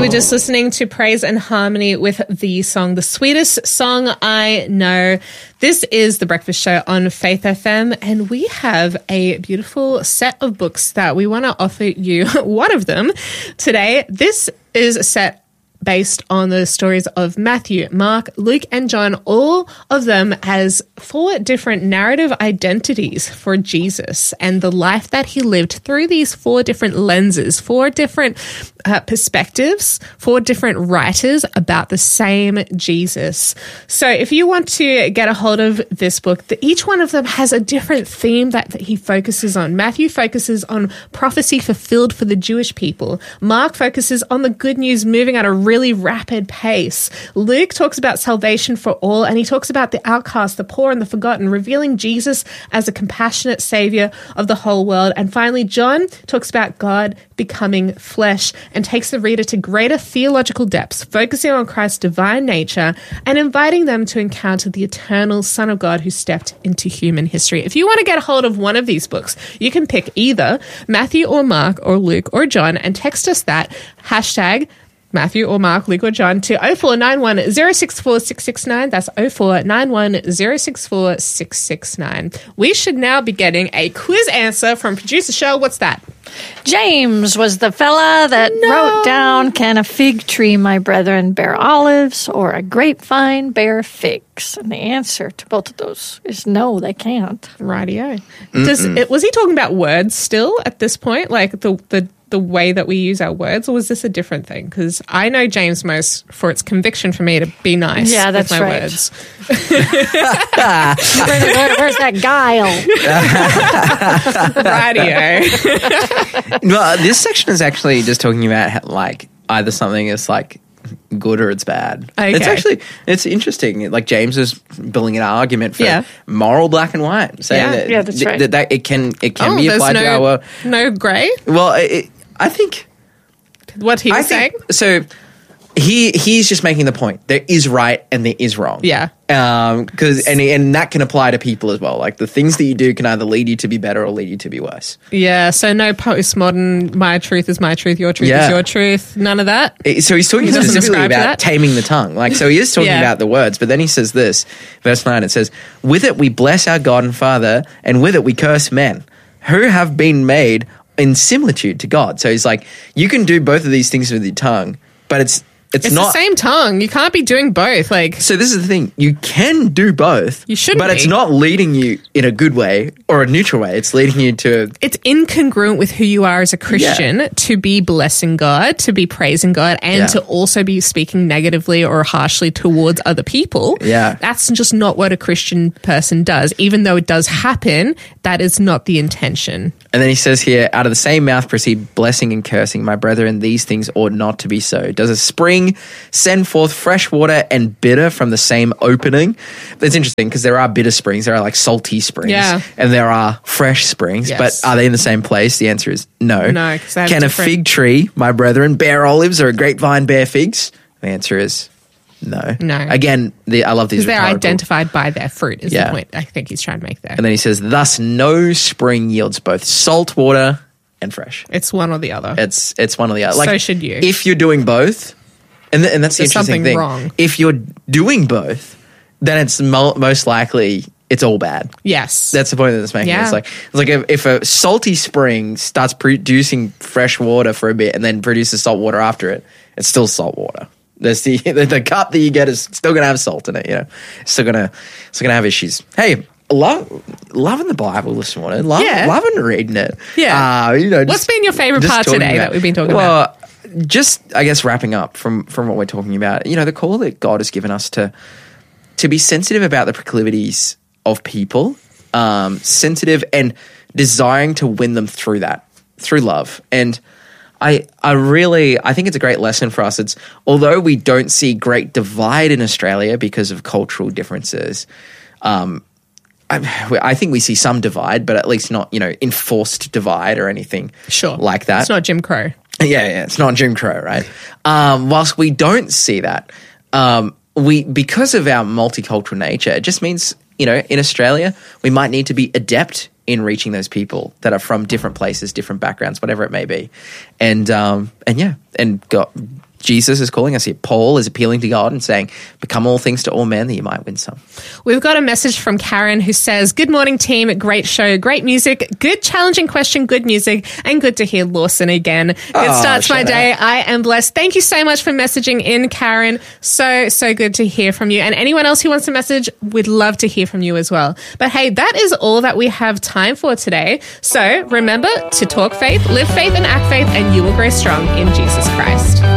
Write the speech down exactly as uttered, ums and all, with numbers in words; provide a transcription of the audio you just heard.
were just listening to Praise and Harmony with the song The Sweetest Song I Know. This is The Breakfast Show on Faith F M, and we have a beautiful set of books that we want to offer you. One of them today. This is a set based on the stories of Matthew, Mark, Luke, and John, all of them as four different narrative identities for Jesus and the life that he lived through these four different lenses, four different uh, perspectives, four different writers about the same Jesus. So if you want to get a hold of this book, the, each one of them has a different theme that, that he focuses on. Matthew focuses on prophecy fulfilled for the Jewish people. Mark focuses on the good news moving at a really rapid pace. Luke talks about salvation for all, and he talks about the outcast, the poor, and the forgotten, revealing Jesus as a compassionate savior of the whole world. And finally, John talks about God becoming flesh and takes the reader to greater theological depths, focusing on Christ's divine nature and inviting them to encounter the eternal Son of God who stepped into human history. If you want to get a hold of one of these books, you can pick either Matthew or Mark or Luke or John and text us that hashtag Matthew or Mark, Luke or John to oh four nine one, oh six four six six nine. That's oh four nine one, oh six four six six nine. We should now be getting a quiz answer from producer Shell. What's that? James was the fella that No. wrote down, can a fig tree, my brethren, bear olives, or a grapevine bear figs? And the answer to both of those is no, they can't. Rightio. Does it, was he talking about words still at this point? Like the the the way that we use our words, or was this a different thing? Because I know James most for its conviction for me to be nice Yeah, that's with my right. words. Where, where, where's that guile? Radio. Well, this section is actually just talking about how, like, either something is like good or it's bad. Okay. It's actually, it's interesting. Like James is building an argument for Yeah. moral black and white, saying Yeah. that, Yeah, that's th- right. that, that it can it can Oh, be there's applied no, to our. no grey? Well, it, I think What he I was saying? think so. He he's just making the point. There is right and there is wrong. Yeah. Um. Because and and that can apply to people as well. Like the things that you do can either lead you to be better or lead you to be worse. Yeah, so no postmodern, my truth is my truth, your truth Yeah. is your truth, none of that? It- So he's talking He doesn't specifically ascribe to about that? taming the tongue. Like, so he is talking Yeah. about the words, but then he says this, verse nine, it says, with it we bless our God and Father, and with it we curse men, who have been made in similitude to God. So he's like, you can do both of these things with your tongue, but it's it's, It's not... the same tongue. You can't be doing both. Like, So this is the thing, you can do both, You shouldn't but it's be. not leading you in a good way or a neutral way. It's leading you to... it's incongruent with who you are as a Christian to be blessing God, to be praising God, and Yeah. to also be speaking negatively or harshly towards other people. Yeah. That's just not what a Christian person does. Even though it does happen, that is not the intention. And then he says here, out of the same mouth proceed blessing and cursing. My brethren, these things ought not to be so. Does a spring send forth fresh water and bitter from the same opening? That's interesting because there are bitter springs. There are like salty springs. Yeah. And there are fresh springs. Yes. But are they in the same place? The answer is no. No, 'cause they have Can different- a fig tree, my brethren, bear olives or a grapevine bear figs? The answer is no. No. Again, the, I love these Because they're rhetorical- identified by their fruit is Yeah. the point I think he's trying to make there. And then he says, thus no spring yields both salt water and fresh. It's one or the other. It's it's one or the other. So should you. If you're doing both, and th- and that's the There's interesting something thing. wrong. If you're doing both, then it's mo- most likely it's all bad. Yes. That's the point that it's making. Yeah. It's like it's like if, if a salty spring starts producing fresh water for a bit and then produces salt water after it, it's still salt water. There's the, the the cup that you get is still gonna have salt in it. You know, it's still gonna still gonna have issues. Hey. Love, loving the Bible this morning. Love, Yeah. loving reading it. Yeah. Uh, you know, What's just- been your favourite just part talking today that we've been talking well, about? just I guess wrapping up from from what we're talking about, you know, the call that God has given us to to be sensitive about the proclivities of people, um, sensitive and desiring to win them through that, through love. And I I really I think it's a great lesson for us. It's although we don't see great divide in Australia because of cultural differences, um, I, I think we see some divide, but at least not, you know, enforced divide or anything Sure. like that. It's not Jim Crow. Yeah, yeah, it's not Jim Crow, right? Um, whilst we don't see that, um, we because of our multicultural nature, it just means, you know, in Australia, we might need to be adept in reaching those people that are from different places, different backgrounds, whatever it may be, and um, and yeah, and God, Jesus is calling us here. Paul is appealing to God and saying, become all things to all men that you might win some. We've got a message from Karen who says, good morning, team. Great show, great music, good challenging question, good music, and good to hear Lawson again. It Oh, starts my shout day. out. I am blessed. Thank you so much for messaging in, Karen. So, so good to hear from you. And anyone else who wants to message, we'd love to hear from you as well. But hey, that is all that we have time for today. So remember to talk faith, live faith, and act faith, and you will grow strong in Jesus Christ.